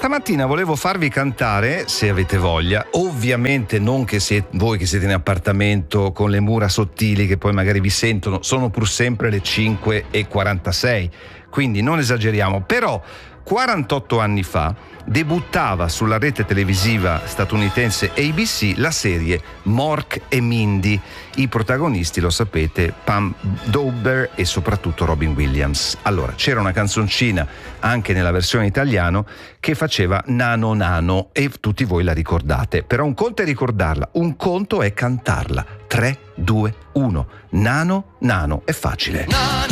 Stamattina volevo farvi cantare, se avete voglia, ovviamente non che voi che siete in appartamento con le mura sottili che poi magari vi sentono, sono pur sempre le 5:46, quindi non esageriamo, però 48 anni fa debuttava sulla rete televisiva statunitense ABC la serie Mork e Mindy. I protagonisti, lo sapete, Pam Dawber e soprattutto Robin Williams. Allora, c'era una canzoncina anche nella versione italiana che faceva Nano Nano e tutti voi la ricordate. Però un conto è ricordarla, un conto è cantarla. 3, 2, 1. Nano Nano, è facile.